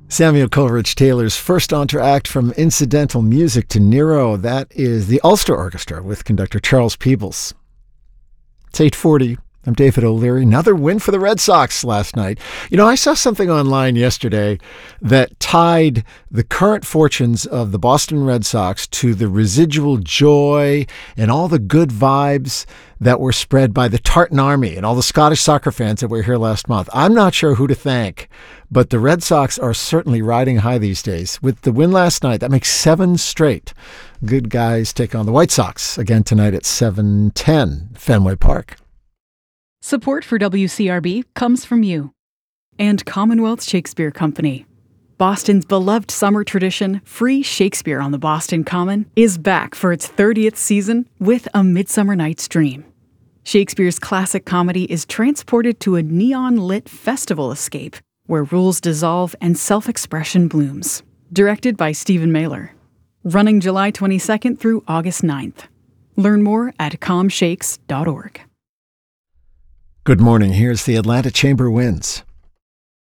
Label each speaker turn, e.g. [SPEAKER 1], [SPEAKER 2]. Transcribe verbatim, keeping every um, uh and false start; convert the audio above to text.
[SPEAKER 1] Samuel Coleridge Taylor's first entr'acte from incidental music to Nero. That is the Ulster Orchestra with conductor Charles Peebles. It's eight forty. I'm David O'Leary. Another win for the Red Sox last night. You know, I saw something online yesterday that tied the current fortunes of the Boston Red Sox to the residual joy and all the good vibes that were spread by the Tartan Army and all the Scottish soccer fans that were here last month. I'm not sure who to thank, but the Red Sox are certainly riding high these days. With the win last night, that makes seven straight. Good guys take on the White Sox again tonight at seven ten, Fenway Park.
[SPEAKER 2] Support for W C R B comes from you and Commonwealth Shakespeare Company. Boston's beloved summer tradition, Free Shakespeare on the Boston Common, is back for its thirtieth season with A Midsummer Night's Dream. Shakespeare's classic comedy is transported to a neon-lit festival escape where rules dissolve and self-expression blooms. Directed by Stephen Mailer. Running July twenty-second through August ninth. Learn more at com shakes dot org.
[SPEAKER 1] Good morning. Here's the Atlanta Chamber winds.